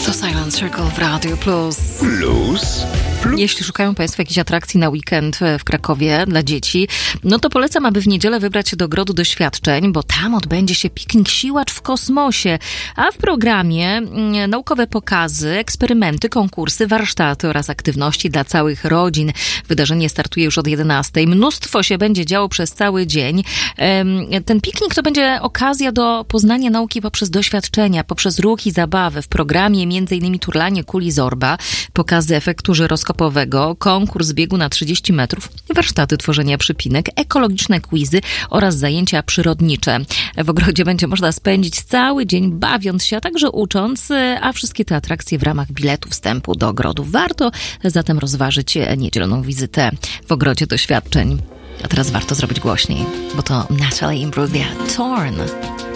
To Silent Circle w Radio Plus. Plus. Jeśli szukają Państwo jakichś atrakcji na weekend w Krakowie dla dzieci, no to polecam, aby w niedzielę wybrać się do Ogrodu Doświadczeń, bo tam odbędzie się piknik Siłacz w kosmosie, a w programie naukowe pokazy, eksperymenty, konkursy, warsztaty oraz aktywności dla całych rodzin. Wydarzenie startuje już od 11:00. Mnóstwo się będzie działo przez cały dzień. Ten piknik to będzie okazja do poznania nauki poprzez doświadczenia, poprzez ruch i zabawę. W programie m.in. turlanie kuli Zorba, pokazy efektu żyroskopowego, konkurs biegu na 30 metrów, warsztaty tworzenia przypinek, ekologiczne quizy oraz zajęcia przyrodnicze. W ogrodzie będzie można spędzić cały dzień bawiąc się, a także ucząc, a wszystkie te atrakcje w ramach biletu wstępu do ogrodu. Warto zatem rozważyć niedzielną wizytę w Ogrodzie Doświadczeń. A teraz warto zrobić głośniej, bo to Natalie Imbruglia, Torn.